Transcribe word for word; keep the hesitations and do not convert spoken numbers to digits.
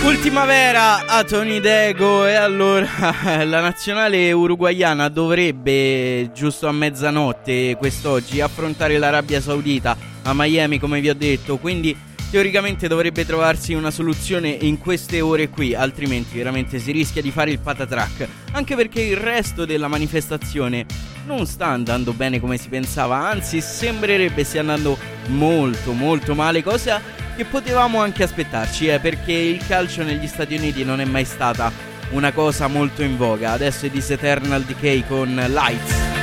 Ultimavera a Tony Dego. E allora la nazionale uruguaiana dovrebbe giusto a mezzanotte quest'oggi affrontare l'Arabia Saudita a Miami, come vi ho detto, quindi teoricamente dovrebbe trovarsi una soluzione in queste ore qui, altrimenti veramente si rischia di fare il patatrack, anche perché il resto della manifestazione non sta andando bene come si pensava, anzi sembrerebbe stia andando molto molto male, cosa che potevamo anche aspettarci, eh, perché il calcio negli Stati Uniti non è mai stata una cosa molto in voga. Adesso è This Eternal Decay con Lights.